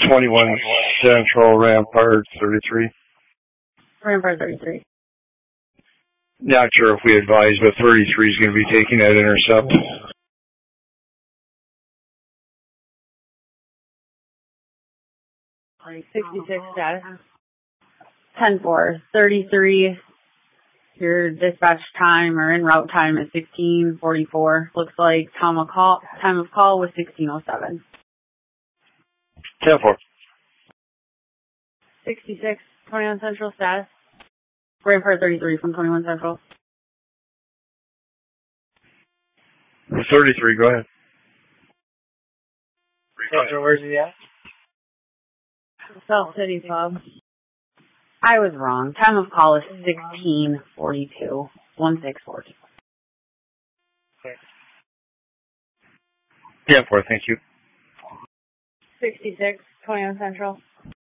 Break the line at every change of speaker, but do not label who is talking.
21 Central, Rampart 33.
Rampart 33.
Not sure if we advised, but 33 is going to be taking that intercept.
Like 66 status. 10-4. 33. Your dispatch time or en route time is 16:44. Looks like time of call was 16:07.
10-4.
66, 21 Central status. Rampart 33 from 21 Central.
33, go ahead.
Roger, where's he at?
South City Pub. I was wrong. Time of call is 16:42. 16:42.
10-4, thank you.
66, 21 Central.